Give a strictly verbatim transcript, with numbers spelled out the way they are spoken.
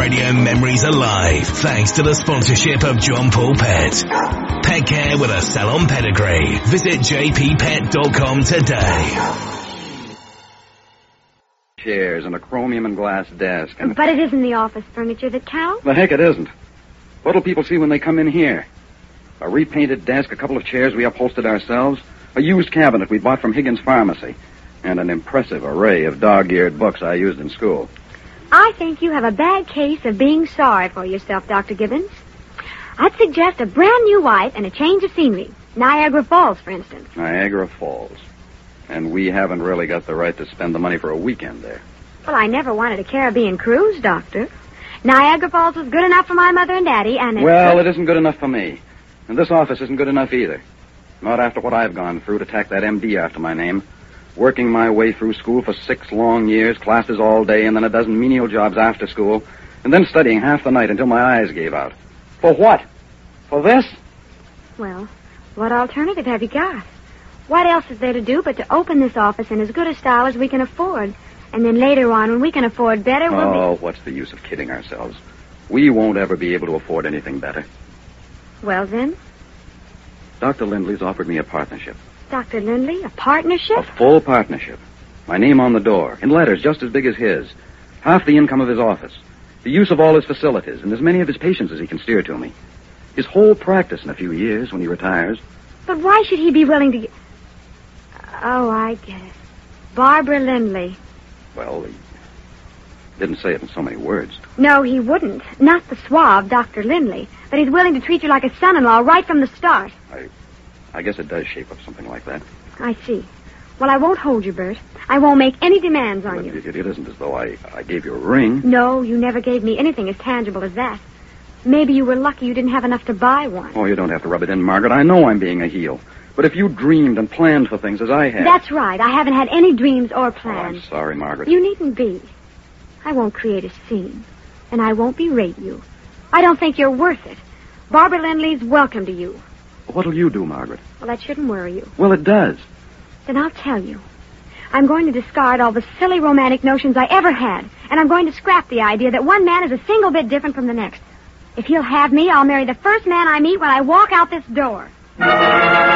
radio memories alive thanks to the sponsorship of John Paul Pet. Pet care with a salon pedigree. Visit j p pet dot com today. Chairs and a chromium and glass desk. And but it isn't the office furniture that counts. The heck it isn't. What'll people see when they come in here? A repainted desk, a couple of chairs we upholstered ourselves, a used cabinet we bought from Higgins Pharmacy, and an impressive array of dog-eared books I used in school. I think you have a bad case of being sorry for yourself, Doctor Gibbons. I'd suggest a brand new wife and a change of scenery. Niagara Falls, for instance. Niagara Falls. And we haven't really got the right to spend the money for a weekend there. Well, I never wanted a Caribbean cruise, Doctor. Niagara Falls was good enough for my mother and Daddy, and it's... Well, it isn't good enough for me. And this office isn't good enough either. Not after what I've gone through to tack that M D after my name. Working my way through school for six long years, classes all day, and then a dozen menial jobs after school, and then studying half the night until my eyes gave out. For what? For this? Well, what alternative have you got? What else is there to do but to open this office in as good a style as we can afford? And then later on, when we can afford better, we'll Oh, be... what's the use of kidding ourselves? We won't ever be able to afford anything better. Well, then? Doctor Lindley's offered me a partnership. Doctor Lindley, a partnership? A full partnership. My name on the door, in letters just as big as his. Half the income of his office. The use of all his facilities, and as many of his patients as he can steer to me. His whole practice in a few years when he retires. But why should he be willing to... Oh, I get it. Barbara Lindley. Well, he didn't say it in so many words. No, he wouldn't. Not the suave Doctor Lindley. But he's willing to treat you like a son-in-law right from the start. I... I guess it does shape up something like that. I see. Well, I won't hold you, Bert. I won't make any demands on But you. It, it isn't as though I, I gave you a ring. No, you never gave me anything as tangible as that. Maybe you were lucky you didn't have enough to buy one. Oh, you don't have to rub it in, Margaret. I know I'm being a heel. But if you dreamed and planned for things as I have... That's right. I haven't had any dreams or Oh, plans. I'm sorry, Margaret. You needn't be. I won't create a scene. And I won't berate you. I don't think you're worth it. Barbara Lindley's welcome to you. What'll you do, Margaret? Well, that shouldn't worry you. Well, it does. Then I'll tell you. I'm going to discard all the silly romantic notions I ever had, and I'm going to scrap the idea that one man is a single bit different from the next. If he'll have me, I'll marry the first man I meet when I walk out this door.